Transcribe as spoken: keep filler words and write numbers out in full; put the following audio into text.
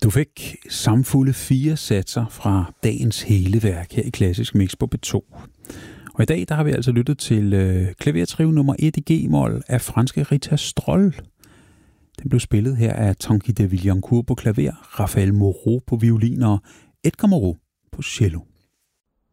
Du fik samfulde fire satser fra dagens hele værk her i Klassisk Mix på P to. Og i dag der har vi altså lyttet til øh, klavertrio nummer et i G-mol af franske Rita Stroll. Den blev spillet her af Tanguy de Villancourt på klaver, Raphael Moreau på violin og Edgar Moreau på cello.